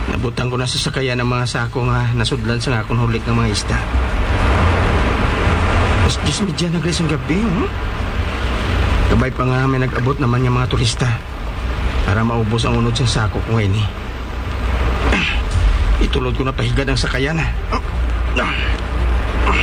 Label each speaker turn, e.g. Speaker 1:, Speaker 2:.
Speaker 1: Nabutan ko na sa sakayan ng mga sako nga nasudlan sa akong hulik ng mga isda. Mas 10:30 na guys ang gabi, Kabay pa nga may nag-abot naman yung mga turista para maubos ang unod sa sako ko ngayon. Itulod ko na pahigad ang sakayan.